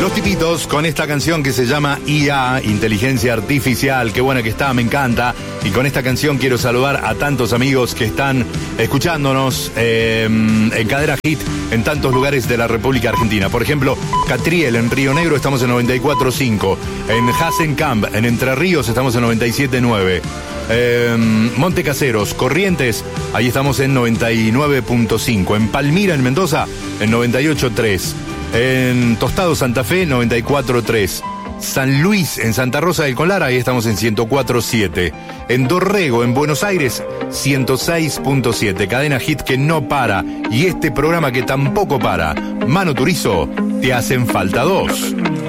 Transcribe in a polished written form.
Los Tipitos con esta canción que se llama IA, Inteligencia Artificial. Qué buena que está, me encanta. Y con esta canción quiero saludar a tantos amigos que están escuchándonos en Cadena Hit en tantos lugares de la República Argentina. Por ejemplo, Catriel en Río Negro estamos en 94.5. En Hasenkamp, en Entre Ríos, estamos en 97.9. Monte Caseros, Corrientes, ahí estamos en 99.5. En Palmira, en Mendoza, en 98.3. En Tostado, Santa Fe, 94.3. San Luis, en Santa Rosa del Colar, ahí estamos en 104.7. En Dorrego, en Buenos Aires, 106.7. Cadena Hit que no para. Y este programa que tampoco para. Mano Turizo, te hacen falta dos.